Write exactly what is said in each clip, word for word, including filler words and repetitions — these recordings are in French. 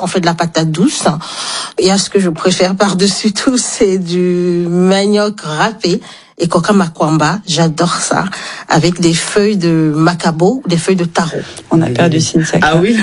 on fait de la patate douce. Et à ce que je préfère par-dessus tout, c'est du manioc râpé et coca makwamba. J'adore ça. Avec des feuilles de macabo, des feuilles de taro. On a perdu Cynthia. Ah oui.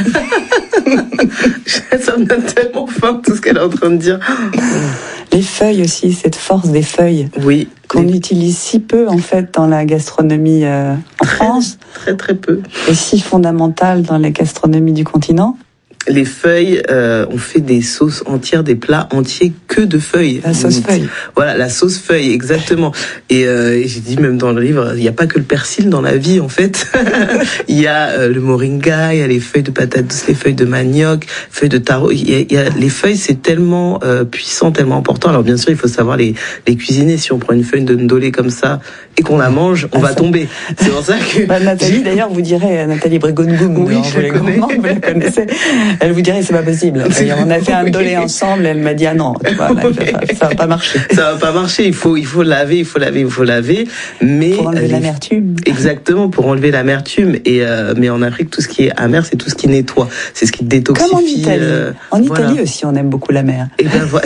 Ça me donne tellement faim tout ce qu'elle est en train de dire. Les feuilles aussi, cette force des feuilles. Oui. Qu'on les... utilise si peu en fait dans la gastronomie euh, en très, France. Très très peu. Et si fondamentale dans la gastronomie du continent. Les feuilles, euh, on fait des sauces entières, des plats entiers que de feuilles. La sauce feuille. Voilà, la sauce feuille, exactement. Et, euh, et j'ai dit même dans le livre, il n'y a pas que le persil dans la vie en fait. Il y a euh, le moringa, il y a les feuilles de patates douces, les feuilles de manioc, feuilles de taro. Il y a, il y a les feuilles, c'est tellement euh, puissant, tellement important. Alors bien sûr, il faut savoir les, les cuisiner. Si on prend une feuille de ndolé comme ça et qu'on la mange, on ah, va ça... tomber. C'est pour ça que bah, Nathalie d'ailleurs vous dirait, Nathalie Bregongoum, oui, je la connais. Gourmands, vous la connaissez. Elle vous dirait c'est pas possible. On a fait un ndolé ensemble, elle m'a dit ah non, tu vois, là, ça, ça va pas marcher. Ça va pas marcher. Il faut, il faut laver, il faut laver, il faut laver. Mais pour enlever les... l'amertume. Exactement, pour enlever l'amertume. Et euh, mais en Afrique, tout ce qui est amer, c'est tout ce qui nettoie, c'est ce qui détoxifie. Comme en Italie. Euh, en voilà. Italie aussi, on aime beaucoup la mer. Et ben voilà.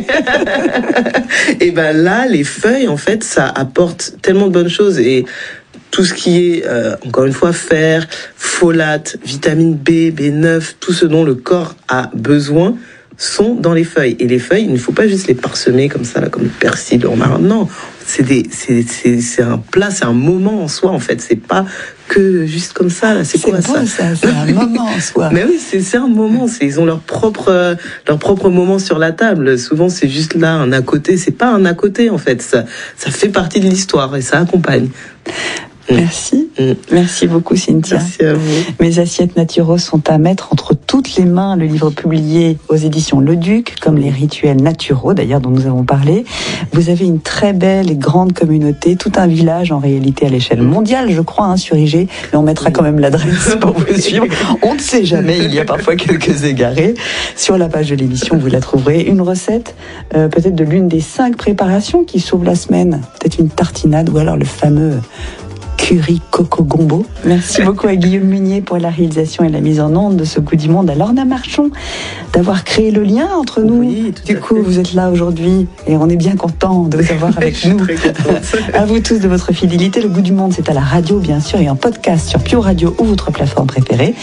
Et ben là, les feuilles, en fait, ça apporte tellement de bonnes choses et tout ce qui est, euh, encore une fois, fer, folate, vitamine B, B neuf, tout ce dont le corps a besoin sont dans les feuilles. Et les feuilles, il ne faut pas juste les parsemer comme ça, là, comme le persil, le romarin. Non, c'est des, c'est, c'est, c'est un plat, c'est un moment en soi, en fait. C'est pas que juste comme ça, là. C'est, c'est quoi beau, ça, ça c'est un moment en soi. Mais oui, c'est, c'est un moment. C'est, ils ont leur propre, euh, leur propre moment sur la table. Souvent, c'est juste là, un à côté. C'est pas un à côté, en fait. Ça, ça fait partie de l'histoire et ça accompagne. Merci. Mmh. Merci beaucoup, Cynthia. Merci à vous. Mes assiettes naturaux sont à mettre entre toutes les mains. Le livre publié aux éditions Le Duc, comme les rituels naturaux, d'ailleurs, dont nous avons parlé. Vous avez une très belle et grande communauté, tout un village, en réalité, à l'échelle mondiale, je crois, hein, sur I G. Mais on mettra quand même l'adresse pour vous suivre. On ne sait jamais, il y a parfois quelques égarés. Sur la page de l'émission, vous la trouverez. Une recette, euh, peut-être de l'une des cinq préparations qui sauvent la semaine. Peut-être une tartinade ou alors le fameux curry coco gombo. Merci beaucoup à Guillaume Munier pour la réalisation et la mise en onde de ce Goût du Monde, à Lorna Marchon d'avoir créé le lien entre nous. Oui, du coup, fait. Vous êtes là aujourd'hui et on est bien content de vous avoir avec nous. À vous tous de votre fidélité. Le Goût du Monde, c'est à la radio, bien sûr, et en podcast sur Pure Radio ou votre plateforme préférée.